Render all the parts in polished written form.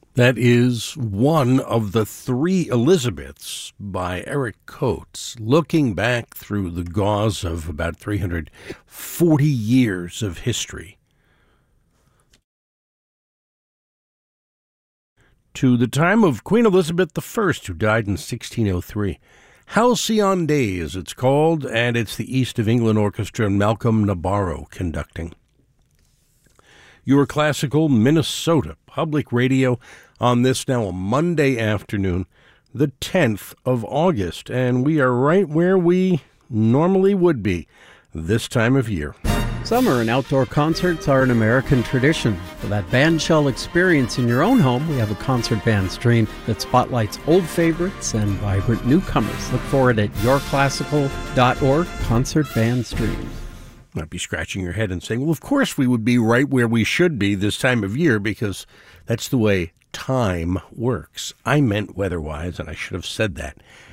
That is one of the three Elizabeths by Eric Coates, looking back through the gauze of about 340 years of history to the time of Queen Elizabeth I, who died in 1603. Halcyon Days, it's called, and it's the East of England Orchestra and Malcolm Nabarro conducting. Your classical Minnesota Public Radio on this now a Monday afternoon, the 10th of August, and we are right where we normally would be this time of year. Summer and outdoor concerts are an American tradition. For that bandshell experience in your own home, we have a concert band stream that spotlights old favorites and vibrant newcomers. Look for it at yourclassical.org, concert band stream. Might be scratching your head and saying, well, of course we would be right where we should be this time of year because that's the way time works. I meant weather-wise, and I should have said that.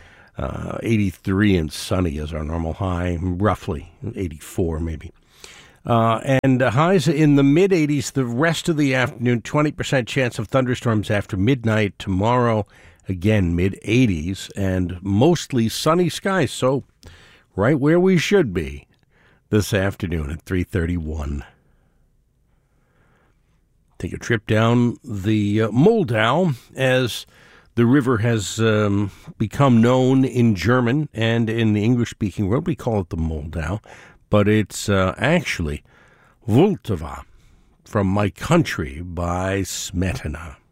83 and sunny is our normal high, roughly 84 maybe. And highs in the mid-80s the rest of the afternoon, 20% chance of thunderstorms after midnight tomorrow, again mid-80s, and mostly sunny skies, so right where we should be this afternoon at 3:31. Take a trip down the Moldau as the river has become known in German and in the English-speaking world. We call it the Moldau, but it's actually Vltava, From My Country by Smetana.